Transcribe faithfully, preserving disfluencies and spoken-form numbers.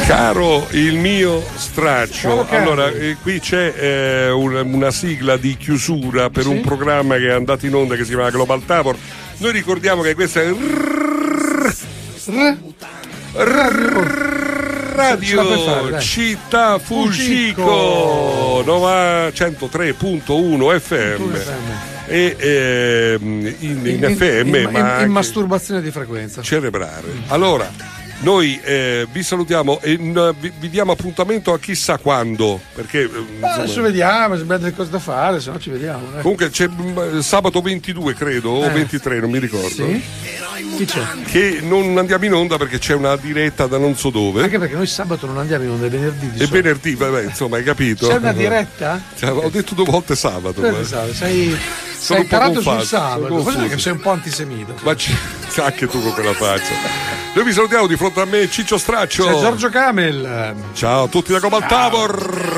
Caro il mio straccio, allora eh, qui c'è eh, una, una sigla di chiusura per sì? un programma che è andato in onda che si chiama Global Tavor. Noi ricordiamo che questa è Radio Città Fucico centotré virgola uno F M e eh, in, in, in F M in, ma in, in masturbazione di frequenza cerebrale. Allora noi eh, vi salutiamo e n- vi, vi diamo appuntamento a chissà quando, perché insomma, adesso vediamo se abbiamo delle cose da fare, se no ci vediamo. Eh. Comunque c'è mh, sabato ventidue credo eh. o ventitré, non mi ricordo. Sì? Chi c'è? Che non andiamo in onda perché c'è una diretta da non so dove. Anche perché noi sabato non andiamo in onda, è venerdì. Di è venerdì, vabbè, insomma, hai capito? C'è una diretta? Cioè, ho detto due volte sabato. Ma... Sei, sei tarato sul sabato, forse che sei un po' antisemita. Ma c- anche tu con quella faccia. Noi vi salutiamo, di fronte a me Ciccio Straccio. C'è Giorgio Camel. Ciao a tutti da Global Tavor.